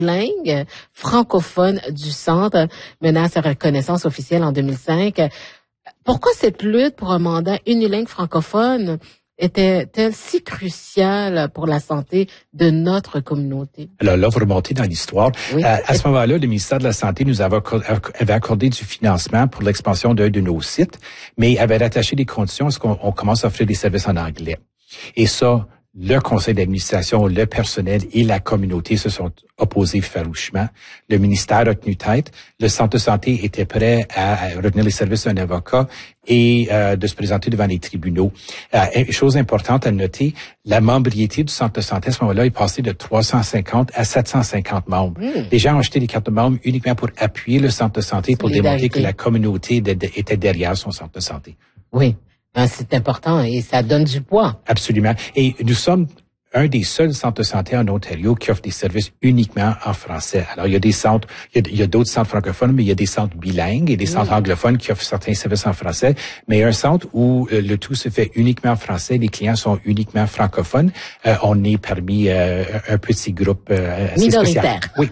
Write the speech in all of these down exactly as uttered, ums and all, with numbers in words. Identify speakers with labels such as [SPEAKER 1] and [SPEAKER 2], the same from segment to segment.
[SPEAKER 1] langue francophone du centre menant à sa reconnaissance officielle en deux mille cinq. Pourquoi cette lutte pour un mandat unilingue francophone était-elle si cruciale pour la santé de notre communauté?
[SPEAKER 2] Alors là, vous remontez dans l'histoire.
[SPEAKER 1] Oui.
[SPEAKER 2] À, à ce moment-là, le ministère de la Santé nous avait accordé, avait accordé du financement pour l'expansion d'un de nos sites, mais avait rattaché des conditions à ce qu'on on commence à offrir des services en anglais. Et ça, le conseil d'administration, le personnel et la communauté se sont opposés farouchement. Le ministère a tenu tête. Le centre de santé était prêt à retenir les services d'un avocat et euh, de se présenter devant les tribunaux. Euh, chose importante à noter, la membriété du centre de santé à ce moment-là est passée de trois cent cinquante à sept cent cinquante membres. Mmh. Les gens ont acheté des cartes de membres uniquement pour appuyer le centre de santé, pour démontrer que la communauté de, de, était derrière son centre de santé.
[SPEAKER 1] Oui. C'est important et ça donne du poids.
[SPEAKER 2] Absolument. Et nous sommes un des seuls centres de santé en Ontario qui offre des services uniquement en français. Alors, il y a des centres, il y a, il y a d'autres centres francophones, mais il y a des centres bilingues et des oui. centres anglophones qui offrent certains services en français. Mais un centre où euh, le tout se fait uniquement en français, les clients sont uniquement francophones, euh, on est parmi euh, un petit groupe euh, assez
[SPEAKER 1] minoritaire.
[SPEAKER 2] Spécial. Oui.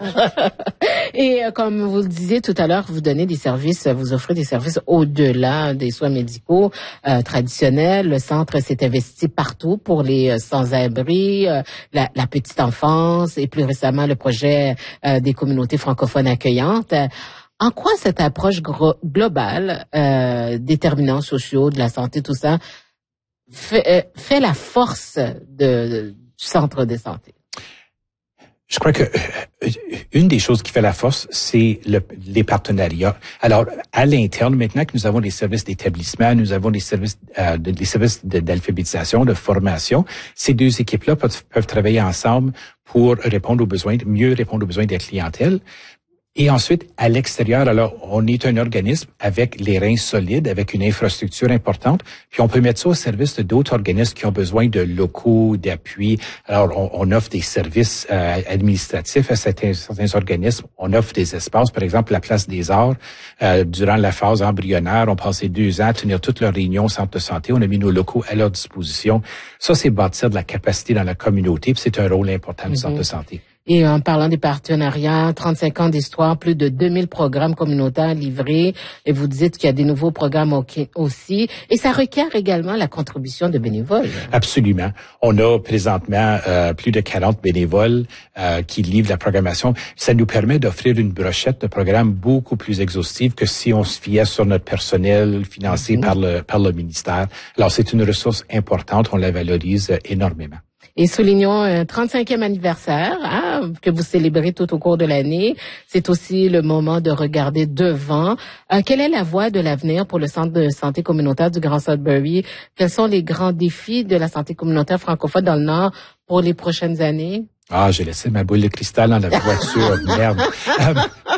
[SPEAKER 1] Et euh, comme vous le disiez tout à l'heure, vous donnez des services, vous offrez des services au-delà des soins médicaux euh, traditionnels. Le centre s'est investi partout pour les euh, sans-abri, euh, la, la petite enfance et plus récemment le projet euh, des communautés francophones accueillantes. En quoi cette approche gro- globale, euh, déterminants sociaux, de la santé, tout ça, fait, euh, fait la force de, de, du centre de santé?
[SPEAKER 2] Je crois que euh, une des choses qui fait la force, c'est le, les partenariats. Alors, à l'interne, maintenant que nous avons des services d'établissement, nous avons des services, euh, de, des services de, d'alphabétisation, de formation, ces deux équipes-là peuvent, peuvent travailler ensemble pour répondre aux besoins, mieux répondre aux besoins de la clientèle. Et ensuite, à l'extérieur, alors, on est un organisme avec les reins solides, avec une infrastructure importante, puis on peut mettre ça au service de d'autres organismes qui ont besoin de locaux, d'appui. Alors, on, on offre des services euh, administratifs à certains, certains organismes. On offre des espaces, par exemple, la Place des Arts. Euh, durant la phase embryonnaire, on passait deux ans à tenir toutes leurs réunions au centre de santé. On a mis nos locaux à leur disposition. Ça, c'est bâtir de la capacité dans la communauté, puis c'est un rôle important du mm-hmm. centre de santé.
[SPEAKER 1] Et en parlant des partenariats, trente-cinq ans d'histoire, plus de deux mille programmes communautaires livrés. Et vous dites qu'il y a des nouveaux programmes aussi. Et ça requiert également la contribution de bénévoles.
[SPEAKER 2] Absolument. On a présentement euh, plus de quarante bénévoles euh, qui livrent la programmation. Ça nous permet d'offrir une brochette de programmes beaucoup plus exhaustive que si on se fiait sur notre personnel financé mm-hmm. par le par le ministère. Alors, c'est une ressource importante. On la valorise énormément.
[SPEAKER 1] Et soulignons un trente-cinquième anniversaire hein, que vous célébrez tout au cours de l'année. C'est aussi le moment de regarder devant. Euh, quelle est la voie de l'avenir pour le Centre de santé communautaire du Grand Sudbury? Quels sont les grands défis de la santé communautaire francophone dans le Nord pour les prochaines années?
[SPEAKER 2] Ah, j'ai laissé ma boule de cristal dans la voiture. Merde. Euh,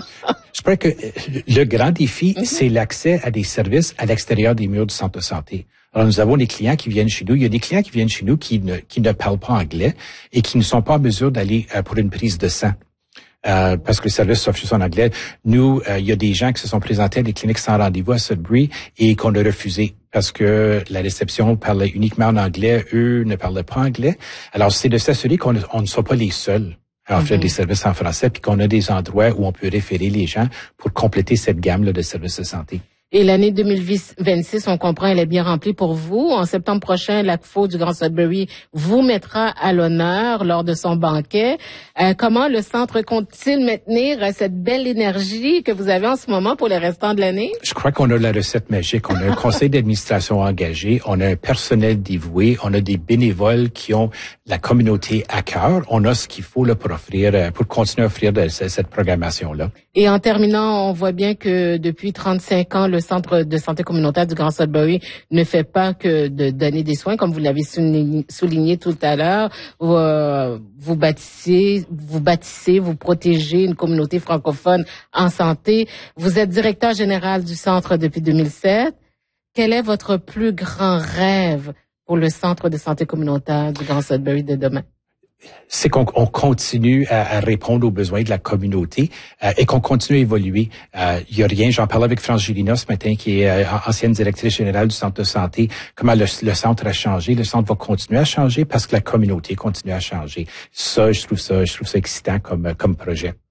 [SPEAKER 2] je crois que le grand défi, mm-hmm. c'est l'accès à des services à l'extérieur des murs du centre de santé. Alors, nous avons des clients qui viennent chez nous. Il y a des clients qui viennent chez nous qui ne, qui ne parlent pas anglais et qui ne sont pas en mesure d'aller euh, pour une prise de sang. Euh, parce que le service s'offre juste en anglais. Nous, euh, il y a des gens qui se sont présentés à des cliniques sans rendez-vous à Sudbury et qu'on a refusé parce que la réception parlait uniquement en anglais. Eux ne parlaient pas anglais. Alors, c'est de s'assurer qu'on on ne soit pas les seuls à offrir mm-hmm. des services en français puis qu'on a des endroits où on peut référer les gens pour compléter cette gamme-là de services de santé.
[SPEAKER 1] Et l'année deux mille vingt-six, on comprend, elle est bien remplie pour vous. En septembre prochain, l'A C F O du Grand Sudbury vous mettra à l'honneur lors de son banquet. Euh, comment le centre compte-t-il maintenir cette belle énergie que vous avez en ce moment pour le restant de l'année?
[SPEAKER 2] Je crois qu'on a la recette magique. On a un conseil d'administration engagé, on a un personnel dévoué, on a des bénévoles qui ont la communauté à cœur. On a ce qu'il faut là, pour offrir, pour continuer à offrir de, cette programmation-là.
[SPEAKER 1] Et en terminant, on voit bien que depuis trente-cinq ans, le Centre de santé communautaire du Grand Sudbury ne fait pas que de donner des soins, comme vous l'avez souligné, souligné tout à l'heure. Vous, euh, vous bâtissez, vous bâtissez, vous protégez une communauté francophone en santé. Vous êtes directeur général du centre depuis deux mille sept. Quel est votre plus grand rêve pour le Centre de santé communautaire du Grand Sudbury de demain?
[SPEAKER 2] c'est qu'on on continue à, à répondre aux besoins de la communauté euh, et qu'on continue à évoluer. Euh, il y a rien, j'en parlais avec France Gélina ce matin, qui est euh, ancienne directrice générale du centre de santé, comment le, le centre a changé. Le centre va continuer à changer parce que la communauté continue à changer. Ça, je trouve ça, je trouve ça excitant comme, comme projet.